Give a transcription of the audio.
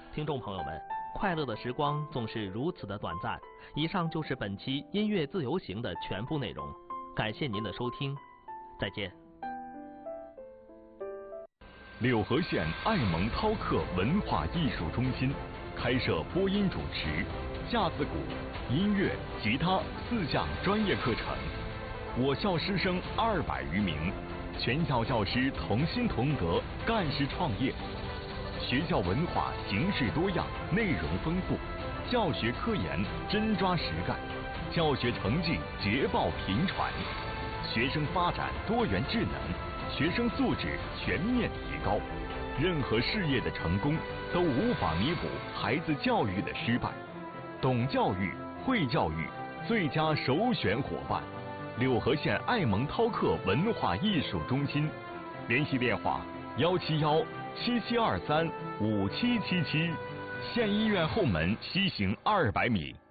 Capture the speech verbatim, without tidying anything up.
听众朋友们，快乐的时光总是如此的短暂。以上就是本期音乐自由行的全部内容，感谢您的收听，再见。 柳河县爱蒙涛克文化艺术中心开设播音主持、架子鼓、音乐、吉他四项专业课程。我校师生二百余名，全校教师同心同德，干事创业。学校文化形式多样，内容丰富，教学科研真抓实干，教学成绩捷报频传，学生发展多元智能，学生素质全面提高。任何事业的成功都无法弥补孩子教育的失败。懂教育、会教育，最佳首选伙伴。柳河县爱蒙涛克文化艺术中心，联系电话：幺七幺七七二三五七七七，县医院后门西行二百米。